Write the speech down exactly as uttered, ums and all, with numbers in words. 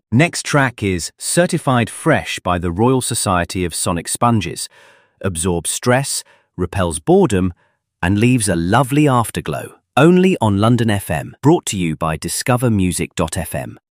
Next track is Certified Fresh by the Royal Society of Sonic Sponges. Absorbs stress, repels boredom, and leaves a lovely afterglow. Only on London F M. Brought to you by discover music dot f m.